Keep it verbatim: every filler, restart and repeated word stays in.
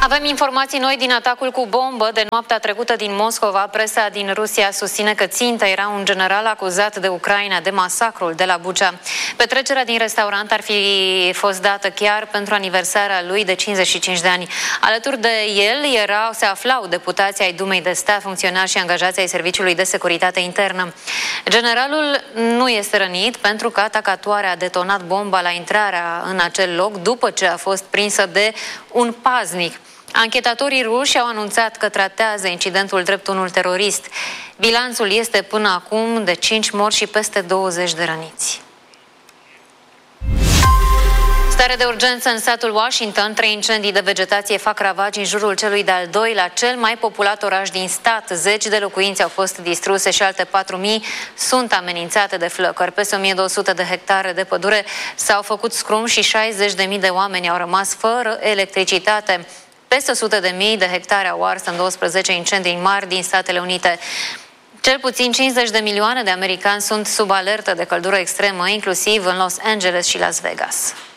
Avem informații noi din atacul cu bombă de noaptea trecută din Moscova. Presa din Rusia susține că ținta era un general acuzat de Ucraina de masacrul de la Bucha. Petrecerea din restaurant ar fi fost dată chiar pentru aniversarea lui de cincizeci și cinci de ani. Alături de el erau, se aflau deputații ai Dumei de Stat, funcționari și angajații ai Serviciului de Securitate Internă. Generalul nu este rănit pentru că atacatoarea a detonat bomba la intrarea în acel loc după ce a fost prinsă de un paznic. Anchetatorii ruși au anunțat că tratează incidentul drept unul terorist. Bilanțul este până acum de cinci morți și peste douăzeci de răniți. Stare de urgență în satul Washington. Trei incendii de vegetație fac ravagi în jurul celui de-al doilea, cel mai populat oraș din stat. Zeci de locuințe au fost distruse și alte patru mii sunt amenințate de flăcări. Peste o mie două sute de hectare de pădure s-au făcut scrum și șaizeci de mii de oameni au rămas fără electricitate. Peste o sută de mii de hectare au ars în douăsprezece incendii mari din Statele Unite. Cel puțin cincizeci de milioane de americani sunt sub alertă de căldură extremă, inclusiv în Los Angeles și Las Vegas.